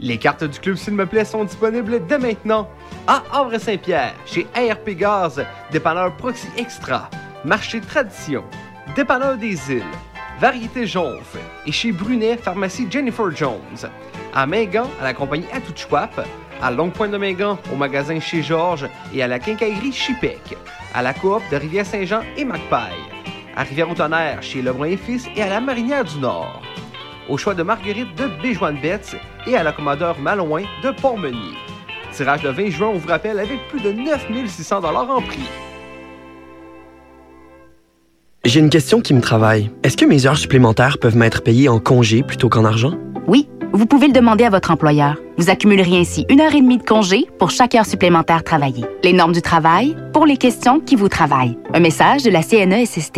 Les cartes du Club S'il me plaît sont disponibles dès maintenant à Havre-Saint-Pierre, chez ARP Gaz, dépanneur Proxy Extra, Marché Tradition, dépanneur des Îles, Variété Jonf et chez Brunet, pharmacie Jennifer Jones. À Mingan, à la compagnie Atouchouap, à Longue-Pointe-de-Mingan, au magasin chez Georges et à la quincaillerie Chipec, à la coop de Rivière-Saint-Jean et Macpaille, à Rivière-au-Tonnerre, chez Lebrun et Fils et à la Marinière du Nord, au choix de Marguerite de Béjoine-Betts et à l'accommodeur Malouin de Port-Meunier. Tirage le 20 juin, on vous rappelle, avec plus de 9 600 $ en prix. J'ai une question qui me travaille. Est-ce que mes heures supplémentaires peuvent m'être payées en congé plutôt qu'en argent? Oui, vous pouvez le demander à votre employeur. Vous accumuleriez ainsi 1h30 de congé pour chaque heure supplémentaire travaillée. Les normes du travail pour les questions qui vous travaillent. Un message de la CNESST.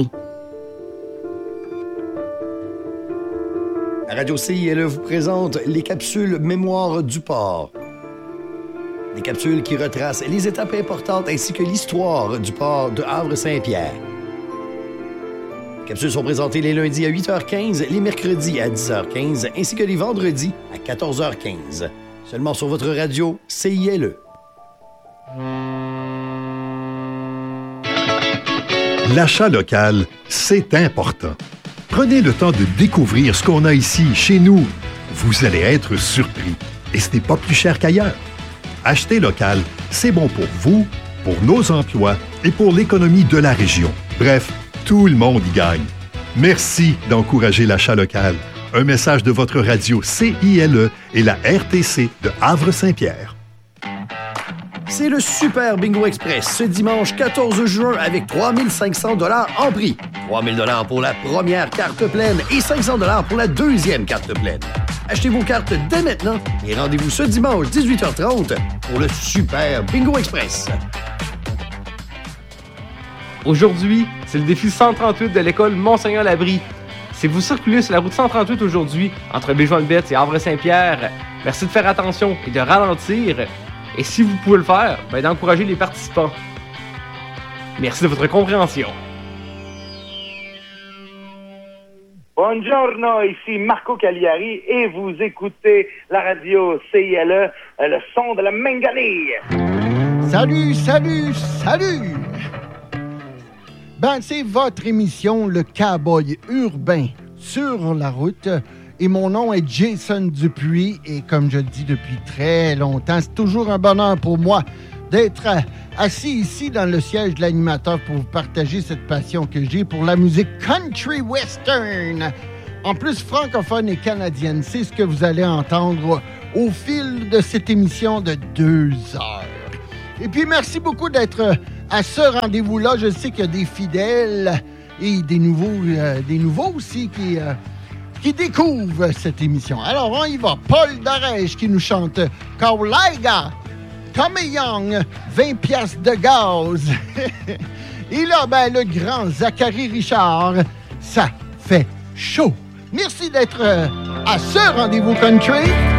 Radio CILE vous présente les capsules Mémoire du port. Des capsules qui retracent les étapes importantes ainsi que l'histoire du port de Havre-Saint-Pierre. Les capsules sont présentées les lundis à 8h15, les mercredis à 10h15 ainsi que les vendredis à 14h15. Seulement sur votre radio CILE. L'achat local, c'est important. Prenez le temps de découvrir ce qu'on a ici, chez nous. Vous allez être surpris. Et ce n'est pas plus cher qu'ailleurs. Acheter local, c'est bon pour vous, pour nos emplois et pour l'économie de la région. Bref, tout le monde y gagne. Merci d'encourager l'achat local. Un message de votre radio CILE et la RTC de Havre-Saint-Pierre. C'est le Super Bingo Express ce dimanche 14 juin avec 3 500 $ en prix. 3 000 $ pour la première carte pleine et 500 $ pour la deuxième carte pleine. Achetez vos cartes dès maintenant et rendez-vous ce dimanche 18h30 pour le Super Bingo Express. Aujourd'hui, c'est le défi 138 de l'école Monseigneur-Labrie. Si vous circulez sur la route 138 aujourd'hui, entre Béjoine-Betts et Havre-Saint-Pierre, merci de faire attention et de ralentir. Et si vous pouvez le faire, d'encourager les participants. Merci de votre compréhension. Buongiorno, ici Marco Cagliari et vous écoutez la radio CILE, le son de la Mengani. Salut, salut, salut! C'est votre émission, le Cowboy urbain sur la route. Et mon nom est Jason Dupuis. Et comme je le dis depuis très longtemps, c'est toujours un bonheur pour moi d'être assis ici dans le siège de l'animateur pour vous partager cette passion que j'ai pour la musique country western. En plus francophone et canadienne, c'est ce que vous allez entendre au fil de cette émission de 2 heures. Et puis, merci beaucoup d'être à ce rendez-vous-là. Je sais qu'il y a des fidèles et des nouveaux aussi qui découvrent cette émission. Alors, on y va. Paul Darèche qui nous chante « Kaulaiga ». Tommy Young, 20 piastres de gaz. Et là, le grand Zachary Richard, ça fait chaud. Merci d'être à ce rendez-vous country.